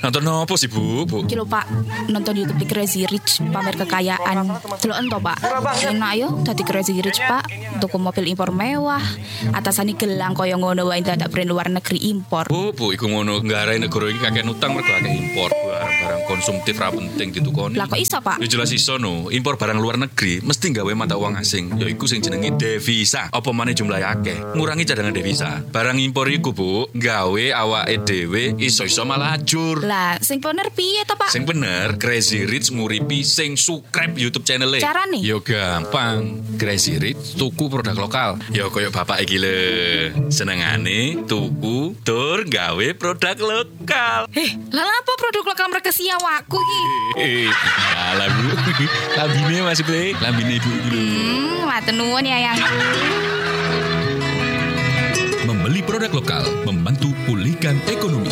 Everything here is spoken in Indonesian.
Nonton apa sih, Bu? Iki lho Pak, nonton YouTube Crazy Rich pamer kekayaan. Deloken to Pak. Enak yo dadi Crazy Rich Pak, tuku mobil impor mewah. Atasane gelang kaya ngono wae dadak brand luar negeri impor. Bu, iku ngono nggarai negara iki kakek utang mergo akeh impor barang-barang konsumtif ra penting ditukoni. Lah kok iso Pak? Ya jelas iso no, impor barang luar negeri mesti gawe mata uang asing, yaiku sing jenenge devisa. Apa maneh jumlahe akeh, ngurangi cadangan devisa. Barang impor iku, Bu, gawe awake dhewe iso-iso malah ajur. Lah, sing bener piye to Pak? Sing bener, Crazy Rich nguripi sing subscribe YouTube channel-e. Carane? Yo gampang. Crazy Rich tuku produk lokal. Yo koyo bapak iki lho. Senengane tuku tur gawe produk lokal. Lah apa produk lokal mereka si awakku iki? Alah Bu. Lambine masih play. Lambine Ibu iki lho. Matur nuwun ya yang. Membeli produk lokal membantu pulihkan ekonomi.